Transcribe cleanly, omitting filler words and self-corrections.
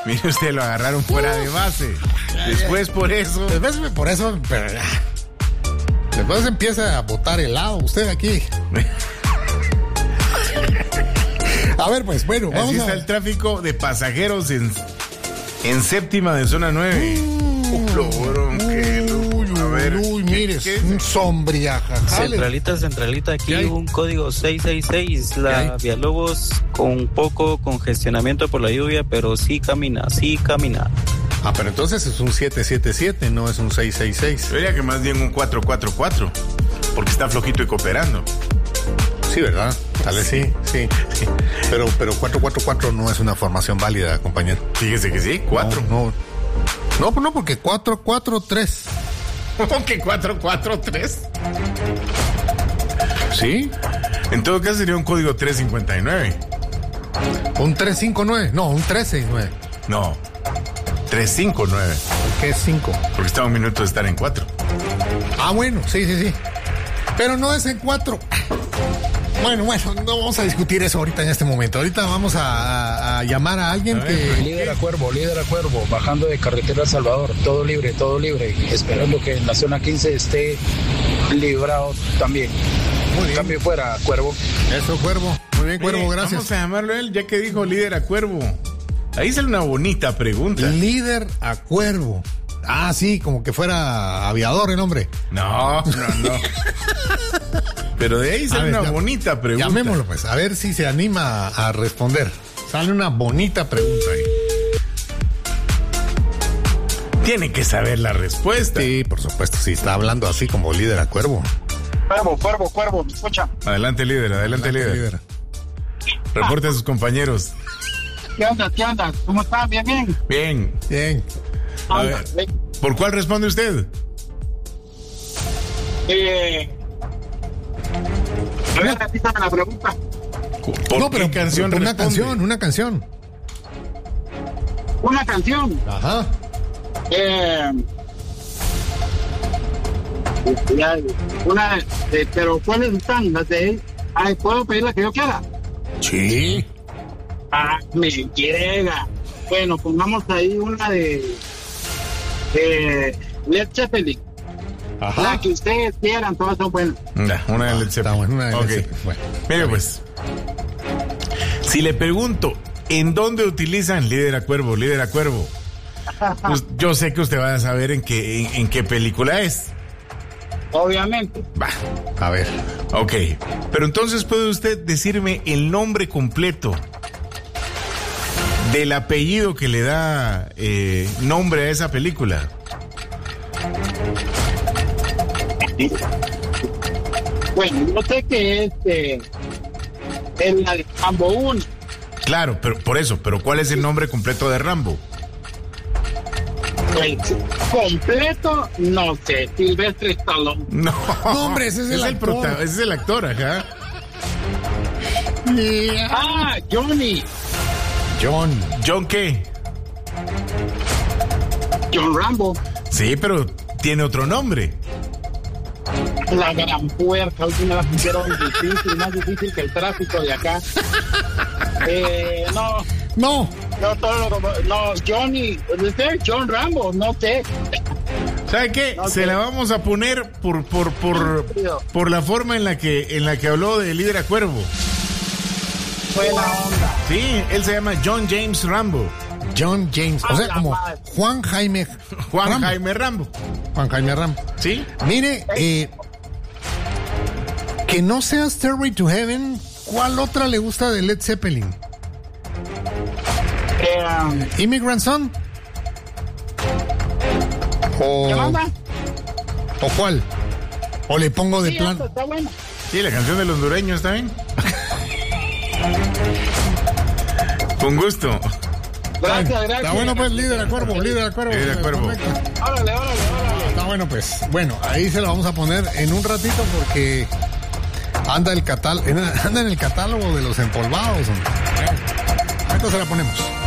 Mire usted, lo agarraron fuera de base. Después por eso... pero... Después empieza a botar helado usted aquí. A ver, pues, bueno, vamos Así está el tráfico de pasajeros en séptima de zona 9. Mire, un sombriajajale. Centralita, aquí un código 666, la Villalobos con un poco congestionamiento por la lluvia, pero sí camina. Ah, pero entonces es un 777, no es un 666. Yo diría que más bien un 444, porque está flojito y cooperando. Sí, ¿verdad? Tal vez sí. Pero 444 no es una formación válida, compañero. Fíjese que sí, 4. No, porque 443. ¿Cómo que 443? ¿Sí? En todo caso sería un código 359. Un 359, no, un 369. No, 359. ¿Qué es 5? Porque está a un minuto de estar en 4. Ah, bueno, sí. Pero no es en 4. Bueno, no vamos a discutir eso ahorita en este momento. Ahorita vamos a llamar a alguien que... Líder a Cuervo, bajando de carretera a Salvador, todo libre, esperando que en la zona 15 esté librado también. Muy bien. Cambio fuera, Cuervo. Eso, Cuervo. Muy bien, Cuervo, gracias. Vamos a llamarlo a él, ya que dijo líder a Cuervo. Ahí sale una bonita pregunta. Líder a Cuervo. Ah, sí, como que fuera aviador el hombre. No. Pero de ahí sale una bonita pregunta. Llamémoslo pues, a ver si se anima a responder. Sale una bonita pregunta ahí. Tiene que saber la respuesta. Sí, por supuesto, sí, está hablando así como líder a Cuervo. Cuervo, ¿me escucha? Adelante, líder. Reporte a sus compañeros. ¿Qué onda? ¿Cómo están? ¿Bien? Bien. A ver, ¿por cuál responde usted? Repítame la pregunta. ¿Por qué canción responde? Una canción. Una canción. Ajá. Pero ¿cuáles están? Las de... ¿puedo pedir la que yo quiera? Sí. Me llega. Bueno, pongamos ahí una de Led Zeppelin. Ajá. La que ustedes quieran, todas son buenas. Una de Led Zeppelin. Una de Led Okay. Zeppelin. Bueno, mire pues, si le pregunto, ¿en dónde utilizan líder a Cuervo? Pues yo sé que usted va a saber en qué película es. Obviamente. Va. A ver. Ok. Pero entonces, ¿puede usted decirme el nombre completo del apellido que le da nombre a esa película? Bueno, yo sé que es la de Rambo 1. Claro, pero por eso, pero ¿cuál es el nombre completo de Rambo? El completo, no sé, Silvestre Stallone. No, hombre, ese es el actor. Ese es el actor, ajá. Johnny. ¿John qué? John Rambo. Sí, pero tiene otro nombre. La gran puerca, hoy me la pusieron difícil, más difícil que el tráfico de acá. No, Johnny, John Rambo, no sé. ¿Sabe qué? No se sé. la vamos a poner por la forma en la que habló de líder a Cuervo. Buena onda. Sí, él se llama John James Rambo. John James, o sea, como madre. Juan Jaime Rambo. ¿Sí? Mire, que no sea Stairway to Heaven, ¿cuál otra le gusta de Led Zeppelin? Immigrant Song. ¿Qué manda? ¿O cuál? ¿O le pongo de plan? Está bueno. Sí, la canción del hondureño, ¿está bien? Con gusto. Gracias. Está bueno, pues, líder a Cuervo. Líder a Cuervo. Órale. Está bueno, pues. Bueno, ahí se lo vamos a poner en un ratito porque anda en el catálogo de los empolvados. Ahorita se la ponemos.